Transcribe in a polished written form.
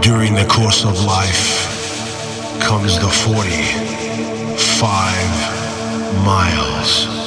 During the course of life comes the 45 miles.